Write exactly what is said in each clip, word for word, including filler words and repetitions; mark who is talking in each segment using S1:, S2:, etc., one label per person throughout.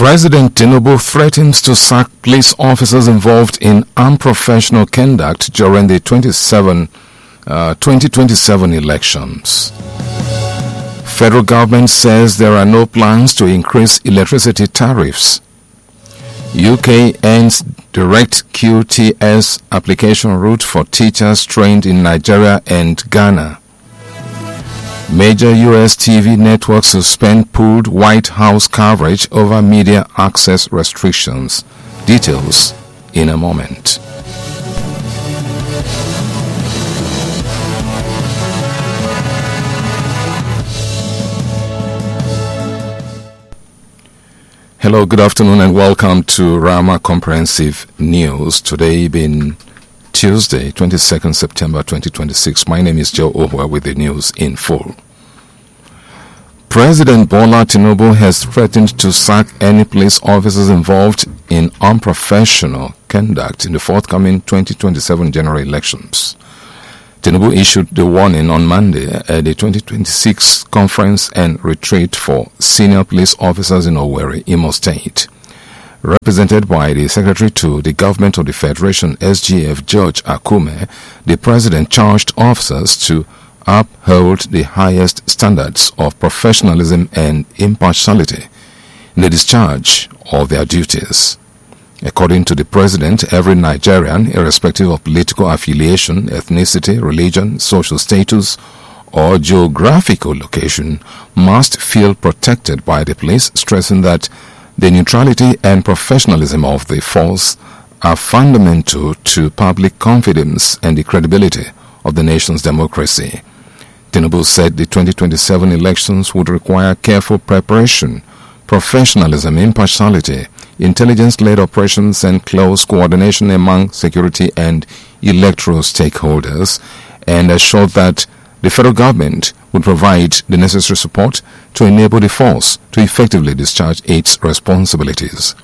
S1: President Tinubu threatens to sack police officers involved in unprofessional conduct during the twenty-seven, uh, twenty twenty-seven elections. Federal government says there are no plans to increase electricity tariffs. U K ends direct Q T S application route for teachers trained in Nigeria and Ghana. Major U S T V networks suspend pooled White House coverage over media access restrictions. Details in a moment. Hello, good afternoon and welcome to Rama Comprehensive News. Today being Tuesday, twenty-second September twenty twenty-six. My name is Joe Ohwa with the news in full. President Bola Tinubu has threatened to sack any police officers involved in unprofessional conduct in the forthcoming twenty twenty-seven general elections. Tinubu issued the warning on Monday at the twenty twenty-six conference and retreat for senior police officers in Owerri, Imo State. Represented by the Secretary to the Government of the Federation, S G F, George Akume, the President charged officers to uphold the highest standards of professionalism and impartiality in the discharge of their duties. According to the President, every Nigerian, irrespective of political affiliation, ethnicity, religion, social status, or geographical location, must feel protected by the police, stressing that the neutrality and professionalism of the force are fundamental to public confidence and the credibility of the nation's democracy. Tinubu said the twenty twenty-seven elections would require careful preparation, professionalism, impartiality, intelligence-led operations, and close coordination among security and electoral stakeholders, and assured that the federal government would provide the necessary support to enable the force to effectively discharge its responsibilities.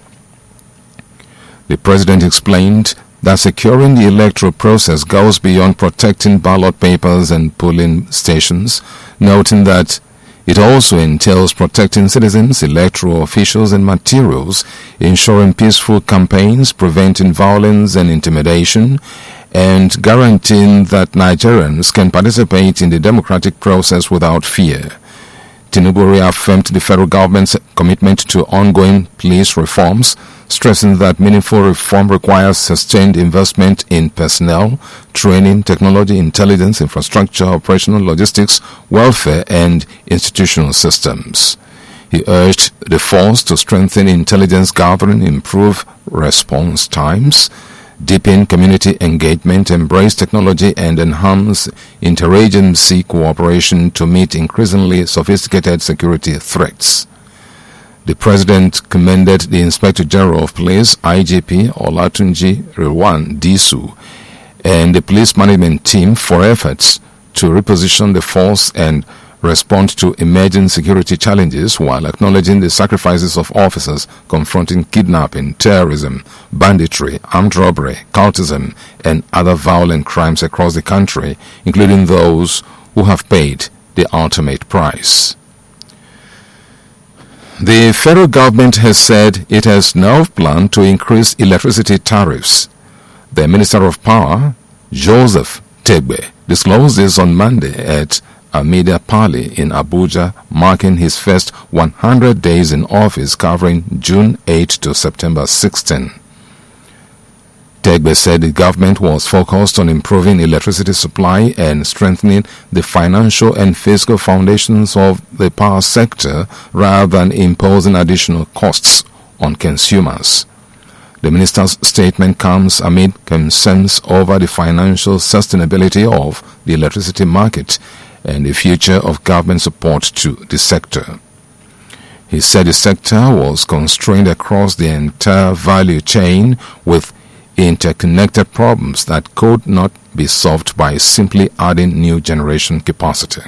S1: The President explained that securing the electoral process goes beyond protecting ballot papers and polling stations, noting that it also entails protecting citizens, electoral officials, and materials, ensuring peaceful campaigns, preventing violence and intimidation, and guaranteeing that Nigerians can participate in the democratic process without fear. Tinubu reaffirmed the federal government's commitment to ongoing police reforms, stressing that meaningful reform requires sustained investment in personnel, training, technology, intelligence, infrastructure, operational logistics, welfare, and institutional systems. He urged the force to strengthen intelligence gathering, improve response times, deepen community engagement, embrace technology, and enhance interagency cooperation to meet increasingly sophisticated security threats. The President commended the Inspector General of Police, I G P Olatunji Rilwan Disu, and the police management team for efforts to reposition the force and respond to emerging security challenges while acknowledging the sacrifices of officers confronting kidnapping, terrorism, banditry, armed robbery, cultism, and other violent crimes across the country, including those who have paid the ultimate price. The federal government has said it has no plan to increase electricity tariffs. The Minister of Power, Joseph Tegbe, disclosed this on Monday at Amida Pali in Abuja, marking his first one hundred days in office covering June eighth to September sixteenth. Tegbe said the government was focused on improving electricity supply and strengthening the financial and fiscal foundations of the power sector rather than imposing additional costs on consumers. The minister's statement comes amid concerns over the financial sustainability of the electricity market and the future of government support to the sector. He said the sector was constrained across the entire value chain with interconnected problems that could not be solved by simply adding new generation capacity.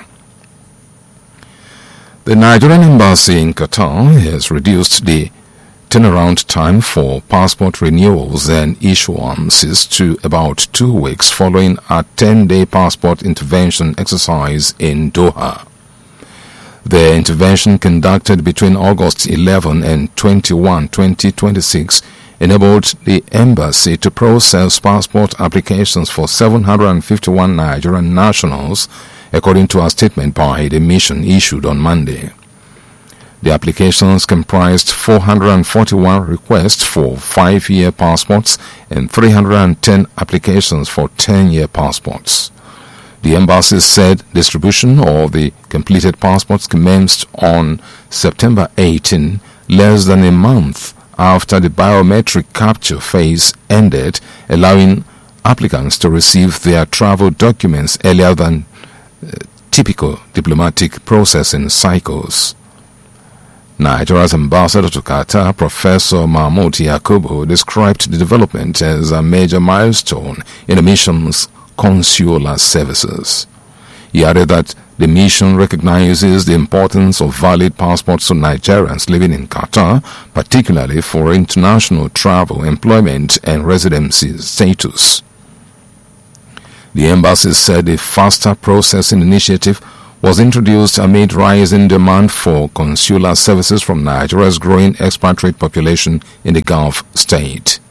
S1: The Nigerian embassy in Qatar has reduced the turnaround time for passport renewals and issuances to about two weeks following a ten-day passport intervention exercise in Doha. The intervention, conducted between August eleventh and twenty-first, twenty twenty-six, enabled the embassy to process passport applications for seven hundred fifty-one Nigerian nationals, according to a statement by the mission issued on Monday. The applications comprised four hundred forty-one requests for five-year passports and three hundred ten applications for ten-year passports. The embassy said distribution of the completed passports commenced on September eighteenth, less than a month after the biometric capture phase ended, allowing applicants to receive their travel documents earlier than uh, typical diplomatic processing cycles. Nigeria's ambassador to Qatar, Professor Mahmoud Yakubu, described the development as a major milestone in the mission's consular services. He added that the mission recognizes the importance of valid passports to Nigerians living in Qatar, particularly for international travel, employment, and residency status. The embassy said a faster processing initiative was introduced amid rising demand for consular services from Nigeria's growing expatriate population in the Gulf state.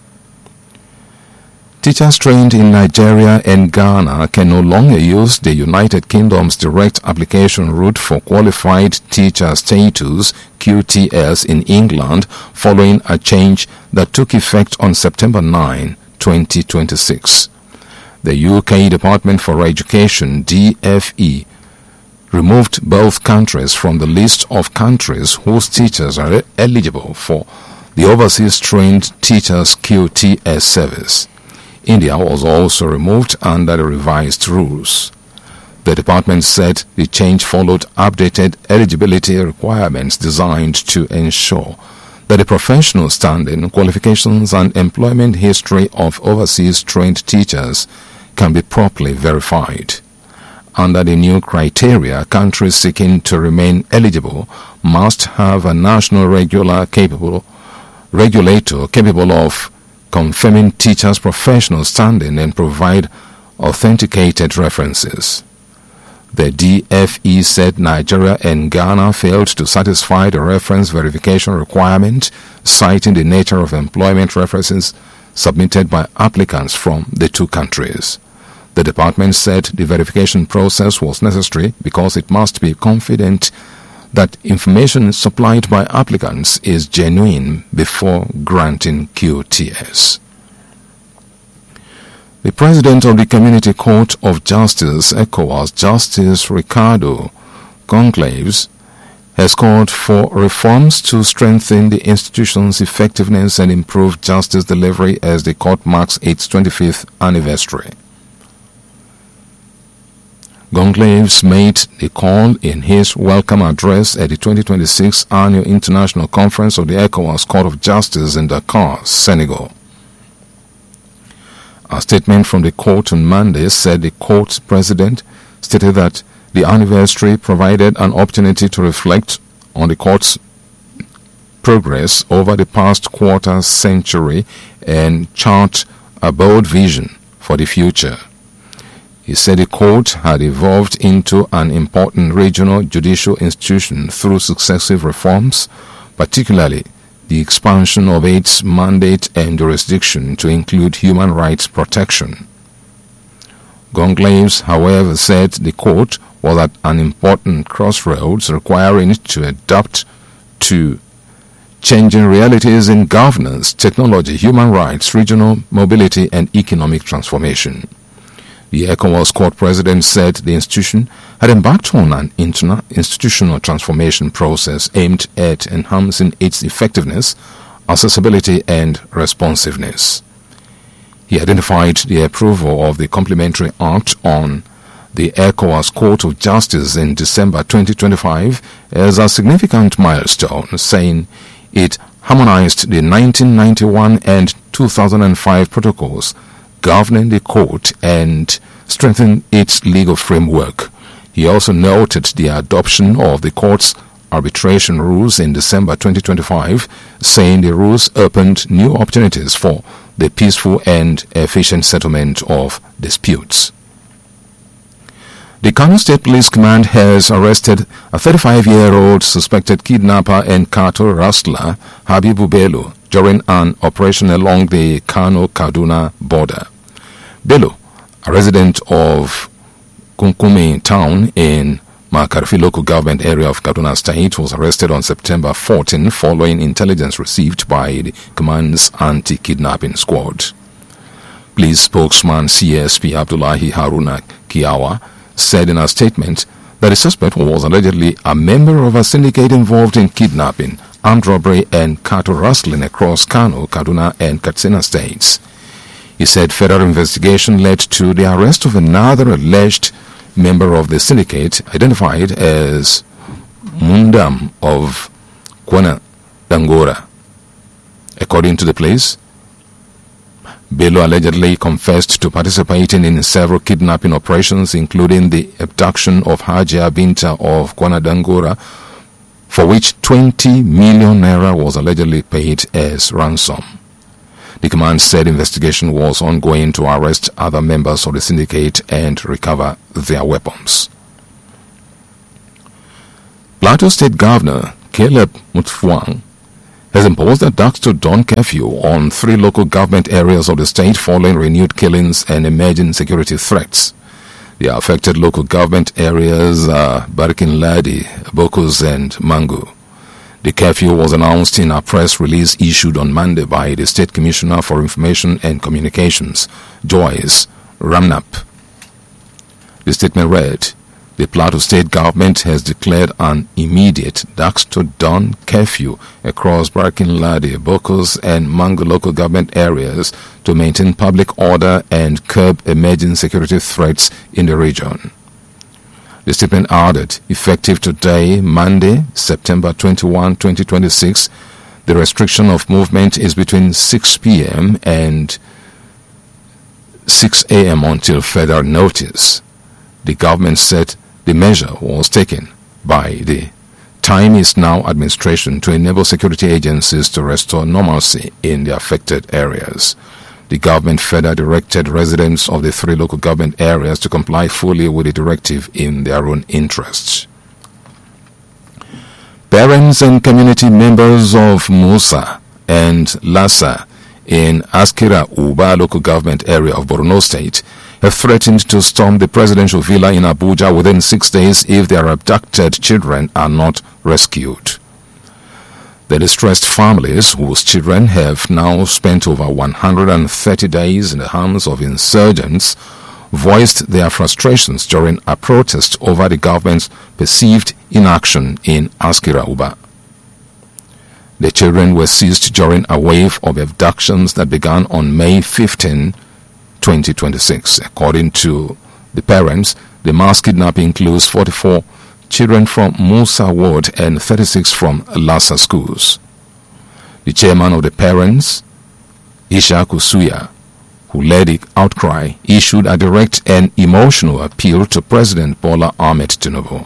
S1: Teachers trained in Nigeria and Ghana can no longer use the United Kingdom's direct application route for qualified teacher status Q T S in England following a change that took effect on September ninth, twenty twenty-six. The U K Department for Education, D F E, removed both countries from the list of countries whose teachers are eligible for the overseas trained teachers Q T S service. India was also removed under the revised rules. The department said the change followed updated eligibility requirements designed to ensure that the professional standing, qualifications, and employment history of overseas trained teachers can be properly verified. Under the new criteria, countries seeking to remain eligible must have a national regular capable regulator capable of confirming teachers' professional standing and provide authenticated references. The D F E said Nigeria and Ghana failed to satisfy the reference verification requirement, citing the nature of employment references submitted by applicants from the two countries. The department said the verification process was necessary because it must be confident that information supplied by applicants is genuine before granting Q T S. The President of the Community Court of Justice, ECOWAS, Justice Ricardo Goncalves, has called for reforms to strengthen the institution's effectiveness and improve justice delivery as the court marks its twenty-fifth anniversary. Goncalves made the call in his welcome address at the twenty twenty-six Annual International Conference of the ECOWAS Court of Justice in Dakar, Senegal. A statement from the court on Monday said the court's president stated that the anniversary provided an opportunity to reflect on the court's progress over the past quarter century and chart a bold vision for the future. He said the court had evolved into an important regional judicial institution through successive reforms, particularly the expansion of its mandate and jurisdiction to include human rights protection. Goncalves, however, said the court was at an important crossroads requiring it to adapt to changing realities in governance, technology, human rights, regional mobility, and economic transformation. The ECOWAS court president said the institution had embarked on an interna- institutional transformation process aimed at enhancing its effectiveness, accessibility, and responsiveness. He identified the approval of the Complementary Act on the ECOWAS Court of Justice in December twenty twenty-five as a significant milestone, saying it harmonized the nineteen ninety-one and two thousand five protocols governing the court and strengthen its legal framework. He also noted the adoption of the court's arbitration rules in December twenty twenty-five, saying the rules opened new opportunities for the peaceful and efficient settlement of disputes. The Kano State Police Command has arrested a thirty-five-year-old suspected kidnapper and cattle rustler, Habibu Bello, during an operation along the Kano-Kaduna border. Bello, a resident of Kunkumi town in Makarfi local government area of Kaduna State, was arrested on September fourteenth following intelligence received by the command's anti-kidnapping squad. Police spokesman C S P Abdullahi Haruna Kiawa said in a statement that the suspect was allegedly a member of a syndicate involved in kidnapping, armed robbery and cattle rustling across Kano, Kaduna and Katsina states. He said federal investigation led to the arrest of another alleged member of the syndicate identified as Mundam of Kwana Dangora. According to the police, Bello allegedly confessed to participating in several kidnapping operations, including the abduction of Hajia Binta of Kwana Dangora, for which twenty million naira was allegedly paid as ransom. The command said investigation was ongoing to arrest other members of the syndicate and recover their weapons. Plateau State Governor Caleb Mutfwang has imposed a dusk to dawn curfew on three local government areas of the state following renewed killings and emerging security threats. The affected local government areas are Barkin Ladi, Bokus and Mangu. The curfew was announced in a press release issued on Monday by the State Commissioner for Information and Communications, Joyce Ramnap. The statement read, "The Plateau State Government has declared an immediate dusk to dawn curfew across Barkin Ladi, Bokus and Mangu local government areas to maintain public order and curb emerging security threats in the region." The statement added, effective today, Monday, September twenty-first, twenty twenty-six, the restriction of movement is between six p m and six a m until further notice. The government said the measure was taken by the Time Is Now administration to enable security agencies to restore normalcy in the affected areas. The government further directed residents of the three local government areas to comply fully with the directive in their own interests. Parents and community members of Musa and Lassa in Askira Uba local government area of Borno State have threatened to storm the presidential villa in Abuja within six days if their abducted children are not rescued. The distressed families, whose children have now spent over one hundred thirty days in the hands of insurgents, voiced their frustrations during a protest over the government's perceived inaction in Askira Uba. The children were seized during a wave of abductions that began on May fifteenth, twenty twenty-six. According to the parents, the mass kidnapping includes forty-four children from Musa Ward and thirty-six from Lassa schools. The chairman of the parents, Isha Kusuya, who led the outcry, issued a direct and emotional appeal to President Bola Ahmed Tinubu.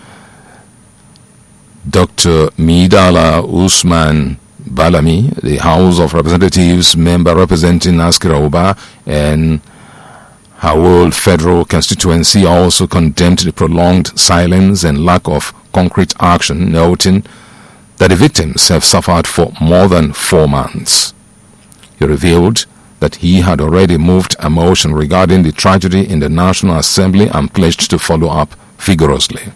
S1: Doctor Midala Usman Balami, the House of Representatives member representing Askira Uba and Hawol Federal Constituency, also condemned the prolonged silence and lack of concrete action, noting that the victims have suffered for more than four months. He revealed that he had already moved a motion regarding the tragedy in the National Assembly and pledged to follow up vigorously.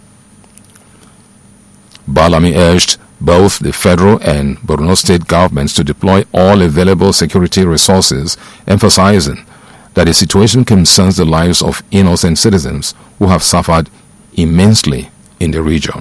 S1: Balami urged both the federal and Borno state governments to deploy all available security resources, emphasizing that the situation concerns the lives of innocent citizens who have suffered immensely in the region.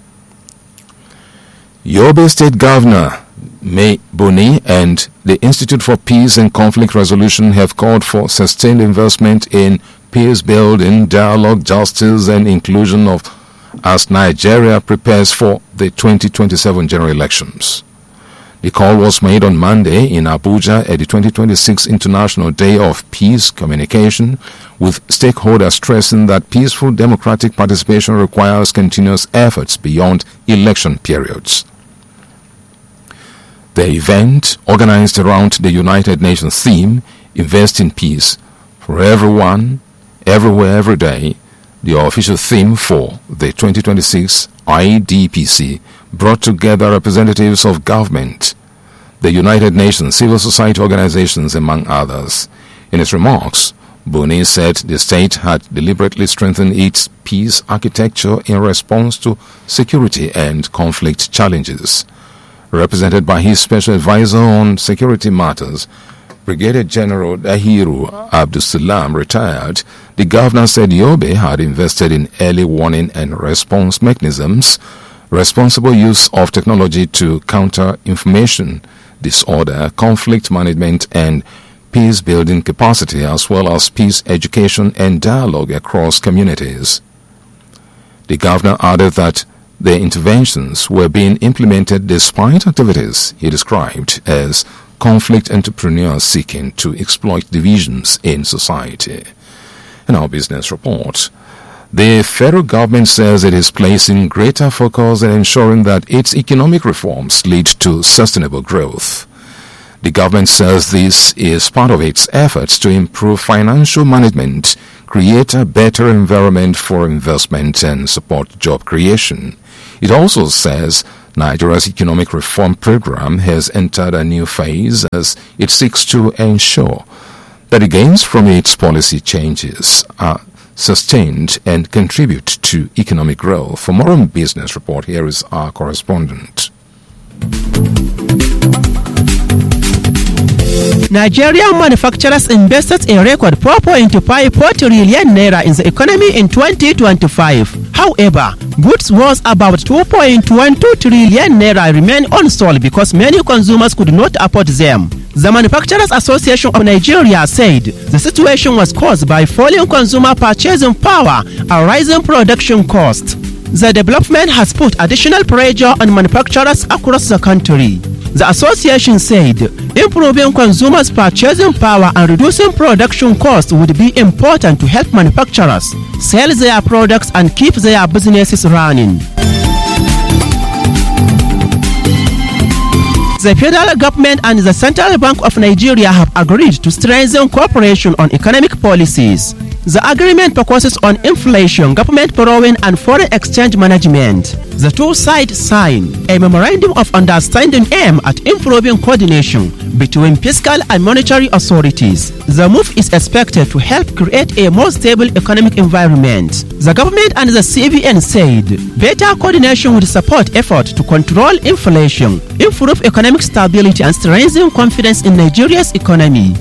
S1: Yobe State Governor May Boni and the Institute for Peace and Conflict Resolution have called for sustained investment in peace building, dialogue, justice, and inclusion of as Nigeria prepares for the twenty twenty-seven general elections. The call was made on Monday in Abuja at the twenty twenty-six International Day of Peace Communication, with stakeholders stressing that peaceful democratic participation requires continuous efforts beyond election periods. The event, organized around the United Nations theme, Invest in Peace, for everyone, everywhere, every day, the official theme for the twenty twenty-six I D P C, brought together representatives of government, the United Nations, civil society organizations, among others. In his remarks, Buni said the state had deliberately strengthened its peace architecture in response to security and conflict challenges. Represented by his special advisor on security matters, Brigadier General Dahiru Abdulsalam, retired, the governor said Yobe had invested in early warning and response mechanisms, responsible use of technology to counter information disorder, conflict management, and peace-building capacity, as well as peace education and dialogue across communities. The governor added that the interventions were being implemented despite activities he described as conflict entrepreneurs seeking to exploit divisions in society. In our business report, the federal government says it is placing greater focus on ensuring that its economic reforms lead to sustainable growth. The government says this is part of its efforts to improve financial management, create a better environment for investment, and support job creation. It also says Nigeria's economic reform program has entered a new phase as it seeks to ensure that the gains from its policy changes are sustained and contribute to economic growth. For more on Business Report, here is our correspondent.
S2: Nigerian manufacturers invested a record four point five four trillion naira in the economy in twenty twenty-five. However, goods worth about two point one two trillion naira remain unsold because many consumers could not afford them. The Manufacturers Association of Nigeria said the situation was caused by falling consumer purchasing power and rising production costs. The development has put additional pressure on manufacturers across the country. The association said improving consumers' purchasing power and reducing production costs would be important to help manufacturers sell their products and keep their businesses running. The federal government and the Central Bank of Nigeria have agreed to strengthen cooperation on economic policies. The agreement focuses on inflation, government borrowing, and foreign exchange management. The two sides signed a memorandum of understanding aimed at improving coordination between fiscal and monetary authorities. The move is expected to help create a more stable economic environment. The government and the C B N said better coordination would support efforts to control inflation, improve economic stability, and strengthen confidence in Nigeria's economy.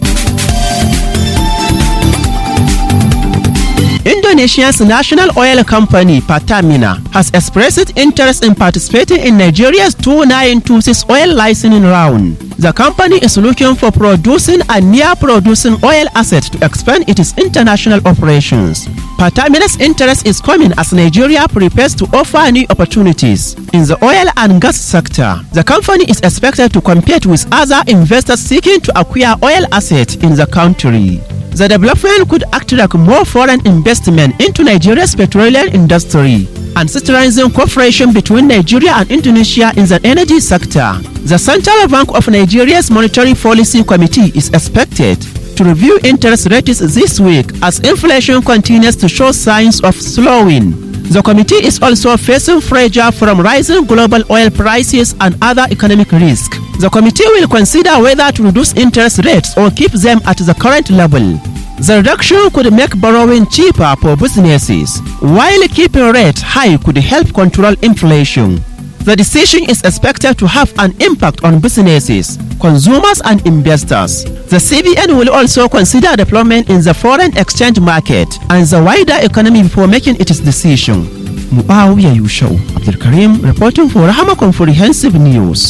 S2: Indonesia's national oil company, Pertamina, has expressed interest in participating in Nigeria's two nine two six oil licensing round. The company is looking for producing and near-producing oil assets to expand its international operations. Pertamina's interest is coming as Nigeria prepares to offer new opportunities in the oil and gas sector. The company is expected to compete with other investors seeking to acquire oil assets in the country. The development could attract more foreign investment into Nigeria's petroleum industry and strengthen cooperation between Nigeria and Indonesia in the energy sector. The Central Bank of Nigeria's Monetary Policy Committee is expected to review interest rates this week as inflation continues to show signs of slowing. The committee is also facing pressure from rising global oil prices and other economic risks. The committee will consider whether to reduce interest rates or keep them at the current level. The reduction could make borrowing cheaper for businesses, while keeping rates high could help control inflation. The decision is expected to have an impact on businesses, consumers, and investors. The C B N will also consider development in the foreign exchange market and the wider economy before making its decision. Muawiyah Yushau Abdul Karim reporting for Rahama Comprehensive News.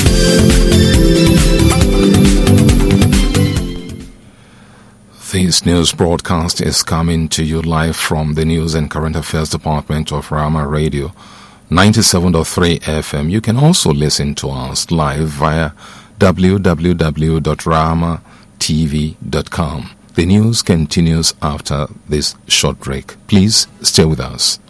S1: This news broadcast is coming to you live from the News and Current Affairs Department of Rahama Radio, ninety-seven point three F M. You can also listen to us live via w w w dot rahama t v dot com. The news continues after this short break. Please stay with us.